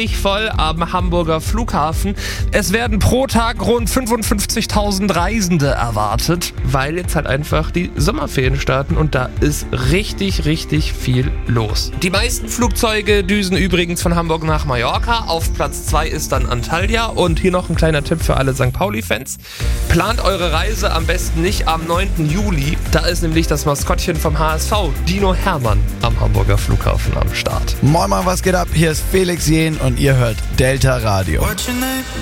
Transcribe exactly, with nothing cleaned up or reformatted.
voll am Hamburger Flughafen. Es werden pro Tag rund fünfundfünfzigtausend Reisende erwartet, weil jetzt halt einfach die Sommerferien starten und da ist richtig, richtig viel los. Die meisten Flugzeuge düsen übrigens von Hamburg nach Mallorca. Auf Platz zwei ist dann Antalya und hier noch ein kleiner Tipp für alle Sankt Pauli-Fans. Plant eure Reise am besten nicht am neunten Juli. Da ist nämlich das Maskottchen vom H S V, Dino Hermann, am Hamburger Flughafen am Start. Moin Moin, was geht ab? Hier ist Felix Jähn und ihr hört Delta Radio.